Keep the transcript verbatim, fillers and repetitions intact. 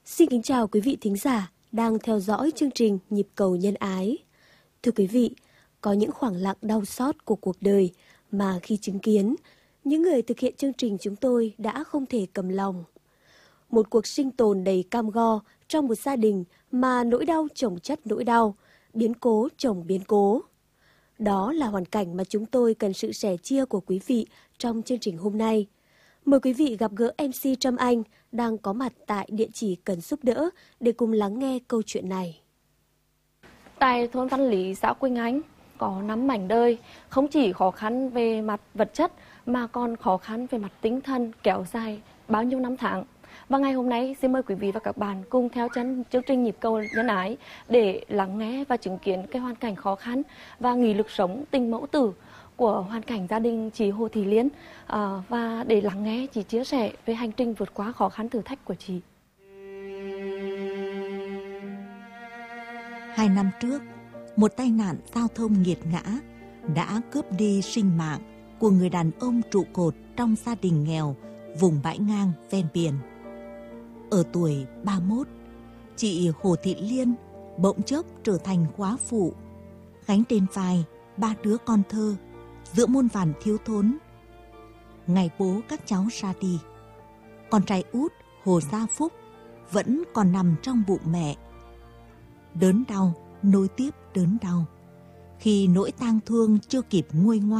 Xin kính chào quý vị thính giả đang theo dõi chương trình Nhịp cầu nhân ái. Thưa quý vị, có những khoảng lặng đau xót của cuộc đời mà khi chứng kiến, những người thực hiện chương trình chúng tôi đã không thể cầm lòng. Một cuộc sinh tồn đầy cam go trong một gia đình mà nỗi đau chồng chất nỗi đau, biến cố chồng biến cố. Đó là hoàn cảnh mà chúng tôi cần sự sẻ chia của quý vị trong chương trình hôm nay. Mời quý vị gặp gỡ em xê Trâm Anh đang có mặt tại địa chỉ cần giúp đỡ để cùng lắng nghe câu chuyện này. Tại thôn Văn Lý, xã Quỳnh Anh có năm mảnh đời, không chỉ khó khăn về mặt vật chất mà còn khó khăn về mặt tinh thần kéo dài bao nhiêu năm tháng. Và ngày hôm nay xin mời quý vị và các bạn cùng theo chân chương trình Nhịp cầu nhân ái để lắng nghe và chứng kiến cái hoàn cảnh khó khăn và nghị lực sống tình mẫu tử của hoàn cảnh gia đình chị Hồ Thị Liên, à, và để lắng nghe chị chia sẻ về hành trình vượt qua khó khăn thử thách của chị. Hai năm trước, một tai nạn giao thông nghiệt ngã đã cướp đi sinh mạng của người đàn ông trụ cột trong gia đình nghèo vùng bãi ngang ven biển. Ở tuổi ba mươi mốt, chị Hồ Thị Liên bỗng chốc trở thành góa phụ, gánh trên vai ba đứa con thơ giữa muôn vàn thiếu thốn. Ngày bố các cháu ra đi, con trai út Hồ Gia Phúc vẫn còn nằm trong bụng mẹ. Đớn đau nối tiếp đớn đau, khi nỗi tang thương chưa kịp nguôi ngoai.